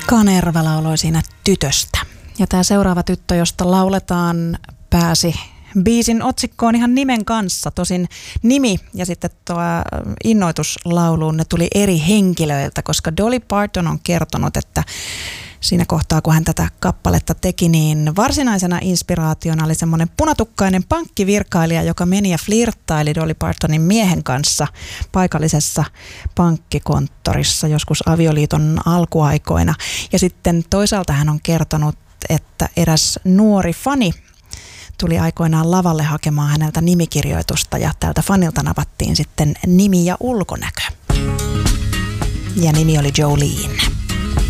Kanerva lauloi siinä tytöstä. Ja tämä seuraava tyttö, josta lauletaan, pääsi biisin otsikkoon ihan nimen kanssa. Tosin nimi ja sitten tuo innoituslauluun ne tuli eri henkilöiltä, koska Dolly Parton on kertonut, että siinä kohtaa, kun hän tätä kappaletta teki, niin varsinaisena inspiraationa oli semmoinen punatukkainen pankkivirkailija, joka meni ja flirttaili Dolly Partonin miehen kanssa paikallisessa pankkikonttorissa joskus avioliiton alkuaikoina. Ja sitten toisaalta hän on kertonut, että eräs nuori fani tuli aikoinaan lavalle hakemaan häneltä nimikirjoitusta ja tältä fanilta navattiin sitten nimi ja ulkonäkö. Ja nimi oli Jolene.